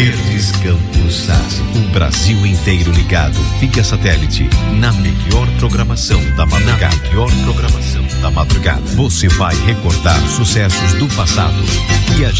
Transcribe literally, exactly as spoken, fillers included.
Verdes Campos Saz, o Brasil inteiro ligado. Via satélite, na melhor programação da madrugada. Na melhor programação da madrugada. Você vai recordar sucessos do passado e a